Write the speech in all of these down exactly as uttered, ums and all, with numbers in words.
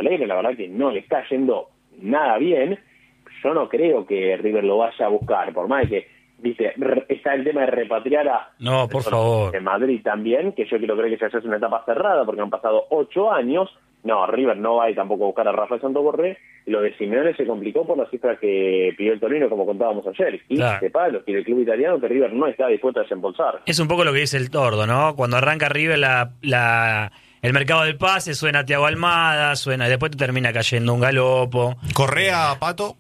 Alegre, la verdad que no le está yendo nada bien. Yo no creo que River lo vaya a buscar, por más de que, viste, está el tema de repatriar a... No, por favor. De Madrid también, que yo quiero creer que ya es una etapa cerrada, porque han pasado ocho años. No, River no va a ir tampoco a buscar a Rafael Santoborré. Lo de Simeone se complicó por las cifras que pidió el Torino, como contábamos ayer. quince claro. palos, y el club italiano que River no está dispuesto a desembolsar. Es un poco lo que dice el Tordo, ¿no? Cuando arranca River la, la el mercado del pase, suena Thiago Almada, suena, y después te termina cayendo un galopo. ¿Correa, Pato?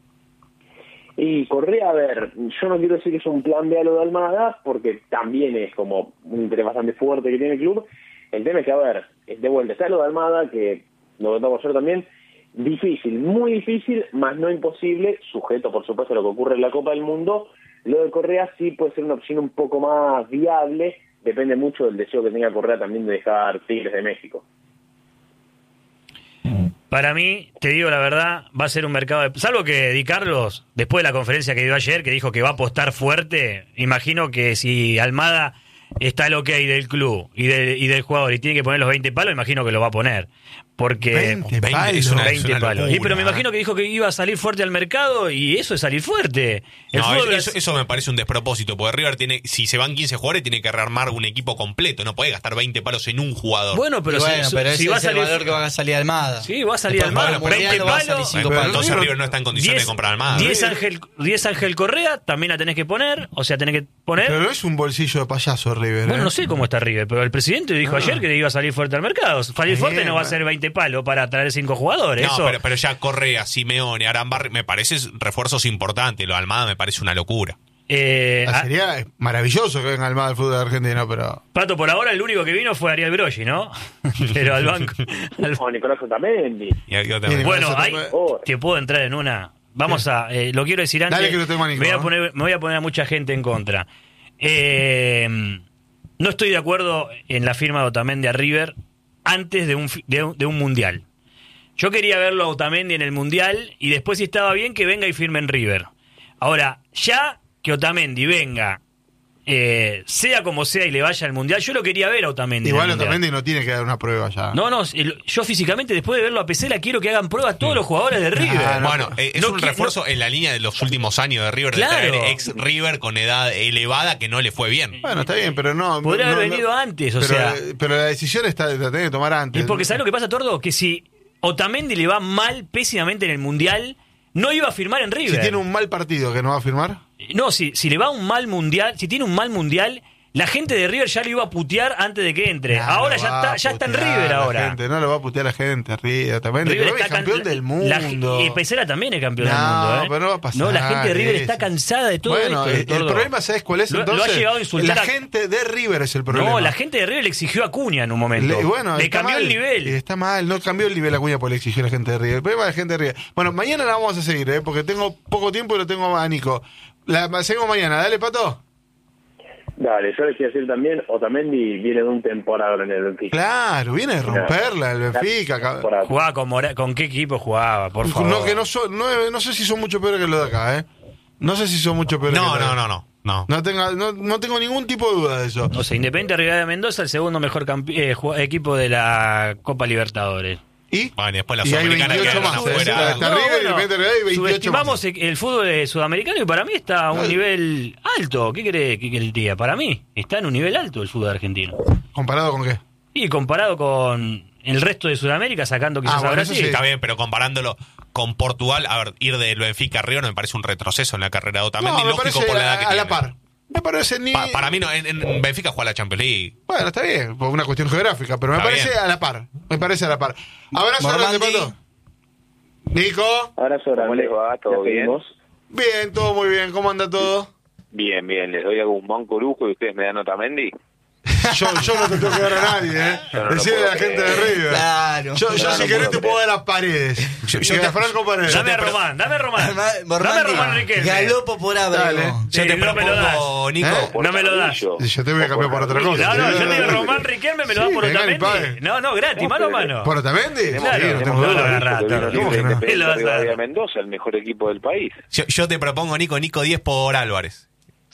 Y Correa, a ver, yo no quiero decir que es un plan B a lo de Almada, porque también es como un interés bastante fuerte que tiene el club. El tema es que, a ver, de vuelta está lo de Almada, que lo contamos ayer también, difícil, muy difícil, más no imposible, sujeto por supuesto a lo que ocurre en la Copa del Mundo. Lo de Correa sí puede ser una opción un poco más viable, depende mucho del deseo que tenga Correa también de dejar Tigres de México. Para mí, te digo la verdad, va a ser un mercado de... Salvo que Di Carlos, después de la conferencia que dio ayer, que dijo que va a apostar fuerte, imagino que si Almada está el ok del club y, de, y del jugador y tiene que poner los veinte palos, imagino que lo va a poner. Porque veinte palos. Es una, veinte es una palos. locura, Y pero me imagino que dijo que iba a salir fuerte al mercado y eso es salir fuerte. El no, fútbol eso, eso me parece un despropósito, porque River tiene, si se van quince jugadores, tiene que rearmar un equipo completo, no puede gastar veinte palos en un jugador. Bueno, pero, bueno, si, pero si ese va a es salir, el valor que va a salir Almada. Sí, va a salir Después, Almada. bueno, veinte va a salir palos. cinco Pero palos. entonces River no está en condiciones diez, de comprar Almada. diez Ángel, diez Ángel Correa, también la tenés que poner, o sea, tenés que poner... Pero es un bolsillo de payaso River. Bueno, ¿eh? no sé cómo está River, pero el presidente dijo Ah. ayer que iba a salir fuerte al mercado. Salir fuerte Bien, no va a bueno. ser veinte palos para traer cinco jugadores. No, Eso... pero, pero ya Correa, Simeone, Arambarri, me parece refuerzos importantes. Lo de Almada me parece una locura. Eh, Ah, a- sería maravilloso que venga Almada al fútbol argentino, pero... Pato, por ahora el único que vino fue Ariel Broggi, ¿no? Pero al banco... al- O Nicolás Otamendi. Y yo también. Bien. Bueno, Eso ahí te puede- te puedo entrar en una... Vamos a... eh, lo quiero decir antes. Dale que lo tengo a Nico, me, voy a ¿eh? poner, me voy a poner a mucha gente en contra. Eh, no estoy de acuerdo en la firma de Otamendi a River antes de un, fi- de un, de un mundial. Yo quería verlo a Otamendi en el mundial y después, si estaba bien, que venga y firme en River. Ahora, ya que Otamendi venga, eh, sea como sea y le vaya al mundial, yo lo quería ver a Otamendi. en Igual el mundial. Otamendi no tiene que dar una prueba ya. No, no, el- yo físicamente después de verlo a Pesela quiero que hagan pruebas todos los jugadores de River. Ah, no. Bueno, eh, es No un qui- refuerzo en la línea de los últimos años de River, Claro. de traer ex River con edad elevada que no le fue bien. Bueno, está bien, pero no... Podría no- haber no- venido antes, o pero, sea. Pero la decisión está, la tiene que tomar antes. Y porque, ¿sabes lo que pasa, Tordo? Que si Otamendi le va mal, pésimamente en el Mundial, no iba a firmar en River. Si tiene un mal partido que no va a firmar... No, si, si le va un mal Mundial, si tiene un mal Mundial, la gente de River ya lo iba a putear antes de que entre. Nah, ahora lo ya va está, a ya está en putear River la ahora. gente, no lo va a putear la gente, River. Otamendi, River que es está campeón can- del la- mundo. y Pesela también es campeón No, del mundo, ¿eh? pero no va a pasar No, la gente de River eso. está cansada de todo Bueno, esto. el, Tordo. el problema, ¿sabes cuál es Lo- lo ha entonces? llegado a insultar La a- gente de River es el problema. No, la gente de River le exigió a Acuña en un momento. Le, bueno, le está cambió mal, el nivel. Está mal, no cambió el nivel Acuña por le exigió a la gente de River. El problema de la gente de River. Bueno, mañana la vamos a seguir, ¿eh? Porque tengo poco tiempo y lo tengo a Nico. La seguimos mañana, dale, Pato. Dale, yo les quiero decir también, Otamendi viene de un temporada en el Benfica. Claro, viene de romperla el Benfica. cabrón. Temporada. Jugaba con Mora- ¿Con qué equipo jugaba? Por favor. No, que no, son, no, no sé si son mucho peores que los de acá, ¿eh? No sé si son mucho peores No, que los de no, acá. no, no, no. No, tenga, no, no tengo ningún tipo de duda de eso. O sea, Independiente Rivadavia de Mendoza, el segundo mejor campe- eh, ju- equipo de la Copa Libertadores. ¿Y? Bueno, y después la Y hay Sudamericana veintiocho quedaron más, ¿eh? afuera. Está River y Independiente Rivadavia y veintiocho subestimamos más. el, el fútbol de sudamericano y para mí está a un Ay. nivel alto. ¿Qué cree que el día? Para mí está en un nivel alto el fútbol argentino. ¿Comparado con qué? Y comparado con el resto de Sudamérica, sacando quizás Ah, bueno, a eso Brasil. sí. Está bien, pero comparándolo con Portugal, a ver, ir del Benfica a River no me parece un retroceso en la carrera de Otamendi, No, me lógico parece por la edad a, que a la tiene. par. Me parece ni... Pa- para mí no, en, en Benfica juega la Champions League. Bueno, está bien, por una cuestión geográfica, pero me Está parece bien. a la par. Me parece a la par. Abrazo grande, Mormandi. Pato. Nico. Abrazo grande. ¿Cómo les va? ¿Todo Ya bien? seguimos. Bien, todo muy bien. ¿Cómo anda todo? Bien, bien. ¿Les doy algún banco lujo y ustedes me dan Otamendi? Yo, yo no te tengo que dar a nadie, ¿eh? Yo no lo Decirle a la puedo gente de creer. River. Claro. Yo, yo No, si no querés puedo te puedo dar las paredes. Yo- Yo, yo te- Franco Paredes. Dame a Román, dame a Román. Dame a Mormandi, Román Riquelme. Galopo por Abrego. Dale. Yo Sí, te no me lo propongo, das. Nico, ¿Eh? por- No me lo das. Carrillo. Yo te voy a cambiar por otra cosa. No, no, yo te digo Sí, Román Riquelme, me lo da Sí, por venga, mi Otamendi. padre. No, no, gratis, mano a mano. ¿Por Otamendi? Claro, Sí, no tengo no, duda. lo agarrás, Porque vino Tordo. ¿Cómo que no? Independiente Él lo va a Rivadavia dar. Mendoza, el mejor equipo del país. yo, yo te propongo, Nico, Nico diez por Álvarez.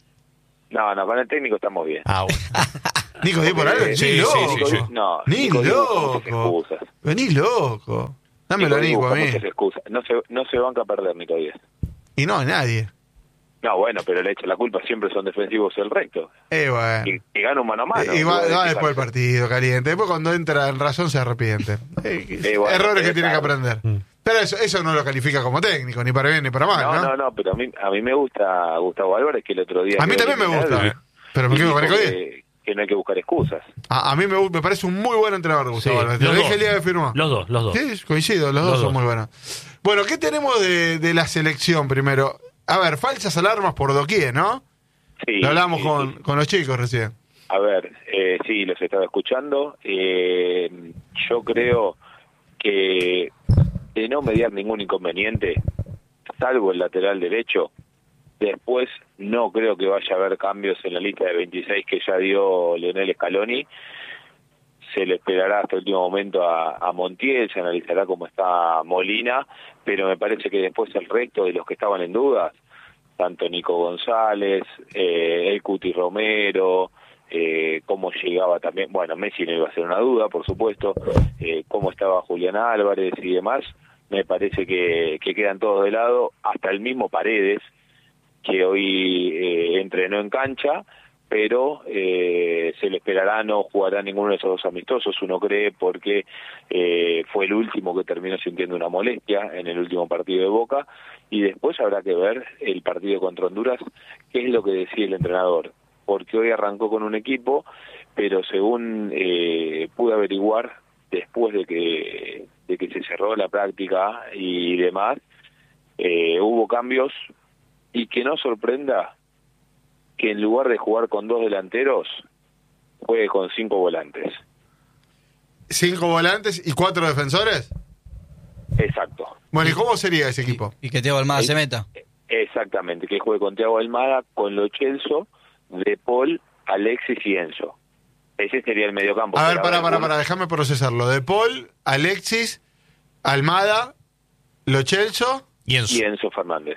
No, no, con el técnico estamos bien. Ah, bueno. Nico, di por algo. Sí, Ni sí, loco. sí, sí. No, Ni Nico Diego, son loco. excusas. Vení loco. Dámelo a Nico, busca a mí. muchas excusas. No se, no se banca a perder Nico Díaz. Y no, nadie. No, bueno, pero le echa la culpa, siempre son defensivos el recto. Eh, bueno. Y, y gana un mano a mano. y va, luego de va fijarse. después del partido, caliente. Después cuando entra en razón se arrepiente. Eh, Eh, bueno, errores que eh, tiene que claro. aprender. Pero eso, eso no lo califica como técnico, ni para bien ni para mal, No, ¿no? no, no, pero a mí, a mí me gusta Gustavo Álvarez, que el otro día... A mí quedó también me eliminado gusta. y- Pero me y quedo con dijo Nico Díaz. que, que no hay que buscar excusas. A, a mí me, gu- me parece un muy buen entrenador, Gustavo Sí, Álvarez. Te los lo dije dos. el día que firmó. Los dos, los dos. Sí, coincido, los, Los dos son dos. muy buenos. Bueno, ¿qué tenemos de, de la selección primero? A ver, falsas alarmas por doquier, ¿no? Sí, Lo hablamos sí, con, sí. con los chicos recién. A ver, eh, sí, los estaba escuchando. Eh, yo creo que de no mediar ningún inconveniente, salvo el lateral derecho, después no creo que vaya a haber cambios en la lista de veintiséis que ya dio Leonel Scaloni. Se le esperará hasta el último momento a, a Montiel, se analizará cómo está Molina, pero me parece que después el resto de los que estaban en dudas, tanto Nico González, eh, el Cuti Romero, eh, cómo llegaba también, bueno, Messi no iba a ser una duda, por supuesto, eh, cómo estaba Julián Álvarez y demás, me parece que, que quedan todos de lado, hasta el mismo Paredes, que hoy eh, entrenó en cancha, pero eh, se le esperará, no jugará ninguno de esos dos amistosos, uno cree, porque eh, fue el último que terminó sintiendo una molestia en el último partido de Boca, y después habrá que ver el partido contra Honduras, qué es lo que decide el entrenador, porque hoy arrancó con un equipo, pero según eh, pude averiguar, después de que, de que se cerró la práctica y demás, eh, hubo cambios, y que no sorprenda que en lugar de jugar con dos delanteros, juegue con cinco volantes. ¿Cinco volantes y cuatro defensores? Exacto. Bueno, ¿y cómo sería ese equipo? Y que Thiago Almada Sí. se meta. Exactamente, que juegue con Thiago Almada, con Lo Celso, De Paul, Alexis y Enzo. Ese sería el mediocampo. A ver, Pero para, para, uno- para, déjame procesarlo. De Paul, Alexis, Almada, Lo Celso. Y Enzo. y Enzo Fernández.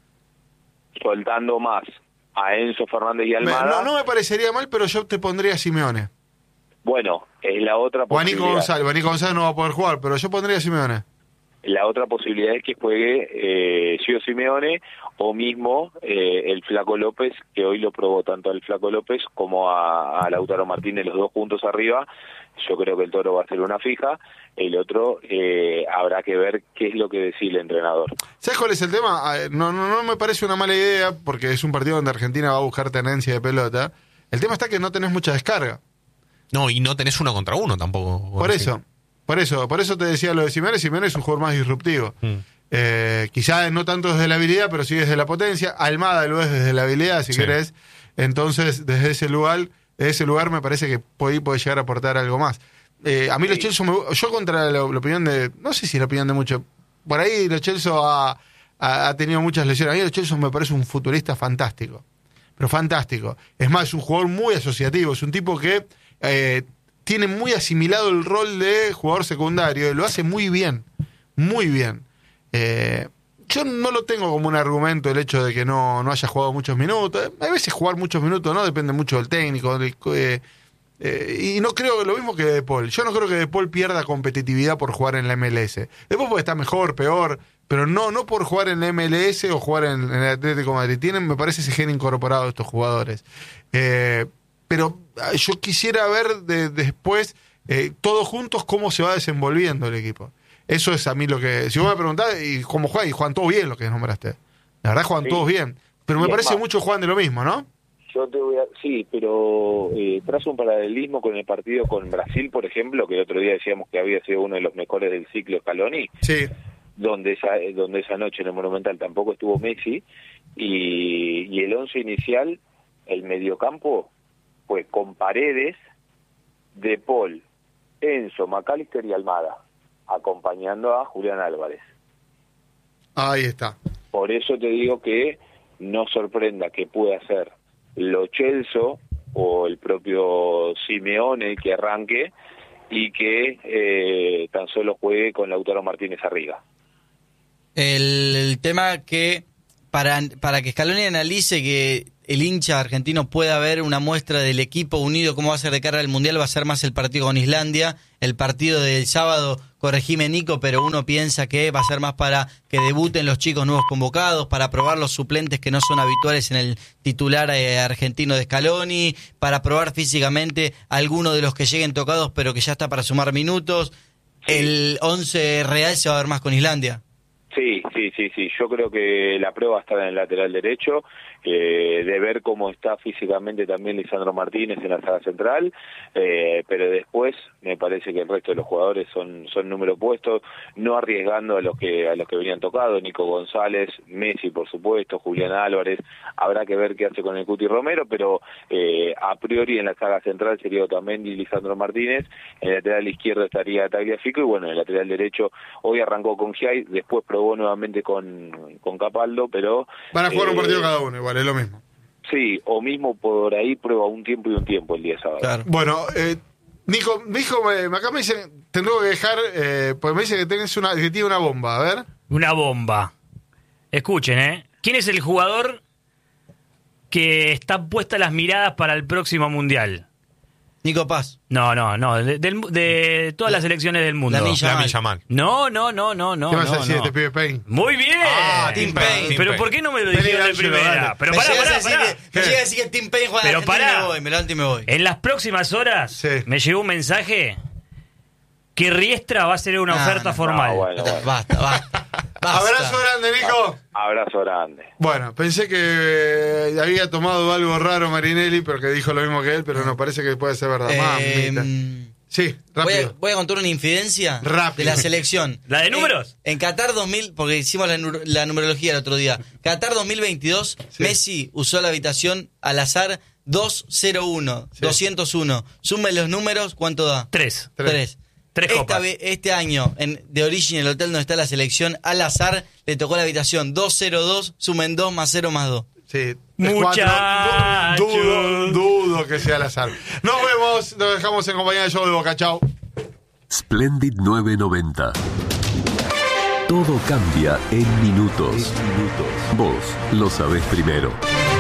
Soltando más a Enzo Fernández y Me- Almada. no, no me parecería mal, pero yo te pondría a Simeone. Bueno, es la otra O a Nico posibilidad. González. Bueno, Nico González no va a poder jugar, pero yo pondría a Simeone. La otra posibilidad es que juegue eh, Gio Simeone o mismo eh, el Flaco López, que hoy lo probó tanto al Flaco López como a, a Lautaro Martínez, los dos juntos arriba. Yo creo que el Toro va a ser una fija. El otro eh, habrá que ver qué es lo que decide el entrenador. ¿Sabes cuál es el tema? Ah, No, no, no me parece una mala idea, porque es un partido donde Argentina va a buscar tenencia de pelota. El tema está que no tenés mucha descarga. No, y no tenés uno contra uno tampoco. Por eso, por eso, por eso te decía lo de Simeone. Simeone es un jugador más disruptivo. Mm. Eh, quizás no tanto desde la habilidad, pero sí desde la potencia. Almada lo es desde la habilidad, si Sí. querés. Entonces, desde ese lugar, desde ese lugar me parece que puede, puede llegar a aportar algo más. Eh, a mí los Chelsea, me- yo contra la, la opinión de, no sé si la opinión de mucho, por ahí los Chelsea ha, ha, ha tenido muchas lesiones. A mí los Chelsea me parece un futbolista fantástico, pero fantástico. Es más, es un jugador muy asociativo, es un tipo que eh, tiene muy asimilado el rol de jugador secundario, y lo hace muy bien, muy bien. Eh, yo no lo tengo como un argumento el hecho de que no, no haya jugado muchos minutos. A veces jugar muchos minutos no depende mucho del técnico. del- eh, eh, y no creo lo mismo que De Paul. Yo no creo que De Paul pierda competitividad por jugar en la M L S. Después puede estar mejor, peor, pero no no por jugar en la M L S o jugar en, en el Atlético de Madrid. Tienen, me parece, ese gen incorporado estos jugadores. Eh, pero ah, yo quisiera ver de- después, eh, todos juntos, cómo se va desenvolviendo el equipo. Eso es a mí lo que... Si vos me preguntás, ¿y cómo juegan? Y juegan todos bien, lo que nombraste. La verdad juegan Sí. todos bien. Pero Y me es parece más- mucho juegan de lo mismo, ¿no? Yo te voy a... Sí, pero eh, trazo un paralelismo con el partido con Brasil, por ejemplo, que el otro día decíamos que había sido uno de los mejores del ciclo Scaloni, Sí. donde esa, donde esa noche en el Monumental tampoco estuvo Messi, y, y el once inicial, el mediocampo, fue con Paredes, De Paul, Enzo, McAllister y Almada, acompañando a Julián Álvarez. Ahí está. Por eso te digo que no sorprenda que pueda ser Lo Celso o el propio Simeone el que arranque y que eh, tan solo juegue con Lautaro Martínez arriba. El, el tema que para, para que Scaloni analice que el hincha argentino pueda ver una muestra del equipo unido, cómo va a ser de cara al Mundial, va a ser más el partido con Islandia. El partido del sábado, corregime Nico, pero uno piensa que va a ser más para que debuten los chicos nuevos convocados, para probar los suplentes que no son habituales en el titular eh, argentino de Scaloni, para probar físicamente a alguno de los que lleguen tocados, pero que ya está para sumar minutos. El once real se va a ver más con Islandia. Sí, sí, sí, sí. Yo creo que la prueba está en el lateral derecho, eh, de ver cómo está físicamente también Lisandro Martínez en la saga central, eh, pero después me parece que el resto de los jugadores son son número puestos, no arriesgando a los que a los que venían tocados, Nico González, Messi por supuesto, Julián Álvarez, habrá que ver qué hace con el Cuti Romero, pero eh, a priori en la saga central sería Otamendi y Lisandro Martínez, en el lateral izquierdo estaría Tagliafico y bueno, en el lateral derecho hoy arrancó con Giai, después probó nuevamente con, con Capaldo, pero... Van a jugar eh, un partido cada uno, igual, es lo mismo. Sí, o mismo por ahí prueba un tiempo y un tiempo el día sábado. Claro. Bueno, eh, Nico, mi hijo, me, acá me dicen, te tengo que dejar, eh, pues me dice que tenés una, que tiene una bomba, a ver. Una bomba. Escuchen, ¿eh? ¿Quién es el jugador que está puesta las miradas para el próximo Mundial? Nico Paz. No, no, no. De, del- de todas las selecciones del mundo. Lamine Yamal. Lamine Yamal. No, no, no, no, no. ¿Qué vas no, a decir no. de este pibe Payne? Muy bien. Ah, Tim Payne. Tim Pero Payne. ¿por qué no me lo Payne dijeron de Angelo, primera? dale. Pero me pará, llegas a pará, decir pará. que, me llegas a decir que Tim Payne juega en Pero Argentina pará. y me voy, me levanto y me voy. En las próximas horas Sí. me llegó un mensaje que Riestra va a hacer una No, oferta no. formal. No, bueno, bueno. Basta, basta. basta. Abrazo grande, Nico. Abrazo grande. Bueno, pensé que había tomado algo raro Marinelli, pero que dijo lo mismo que él, pero no, parece que puede ser verdad. Eh, Mamita. Sí, voy, a, rápido. voy a contar una infidencia Rápido. de la selección. ¿La de En- números? En, Qatar dos mil, porque hicimos la, nu- la numerología el otro día. Qatar dos mil veintidós, Sí. Messi usó la habitación al azar doscientos uno. Sí. doscientos uno. Sumen los números, ¿cuánto da? Tres. Tres. Tres. Tres Esta copas. ve- este año, en The Origin, el hotel donde está la selección, al azar le tocó la habitación doscientos dos, sumen dos más cero más dos. Sí. es Muchachos. cuatro. Du- Dudo, dudo que sea al azar. Nos vemos, nos dejamos en compañía del show de Boca. Chao. Splendid novecientos noventa. Todo cambia en minutos. Vos lo sabés primero.